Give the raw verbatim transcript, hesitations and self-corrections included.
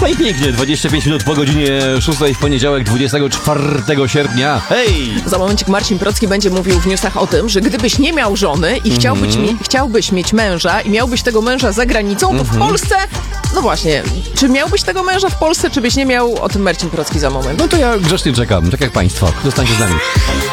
No i pięknie, dwadzieścia pięć minut po godzinie szóstej w poniedziałek, dwudziestego czwartego sierpnia. Hej! Za momencik Marcin Procki będzie mówił w newsach o tym, że gdybyś nie miał żony i chciałbyś, Mhm. mi, chciałbyś mieć męża i miałbyś tego męża za granicą, to w Polsce, no właśnie, czy miałbyś tego męża w Polsce, czy byś nie miał? O tym Marcin Procki za moment. No to ja grzecznie czekam, tak jak państwo. Zostańcie z nami.